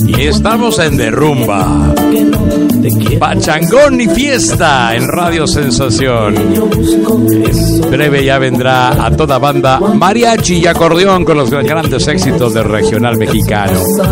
Y estamos en Derrumba, pachangón y fiesta en Radio Sensación. En breve ya vendrá a toda banda mariachi y acordeón con los grandes éxitos del regional mexicano.